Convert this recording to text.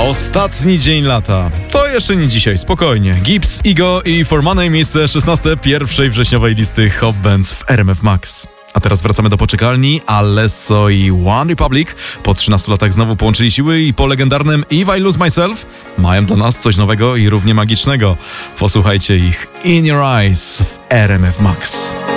Ostatni dzień lata. To jeszcze nie dzisiaj, spokojnie. Gibbs, Ego i For Money, miejsce 16 pierwszej wrześniowej listy Hot Bands w RMF Max. A teraz wracamy do poczekalni. Alesso i One Republic po 13 latach znowu połączyli siły i po legendarnym If I Lose Myself mają dla nas coś nowego i równie magicznego. Posłuchajcie ich In Your Eyes w RMF Max.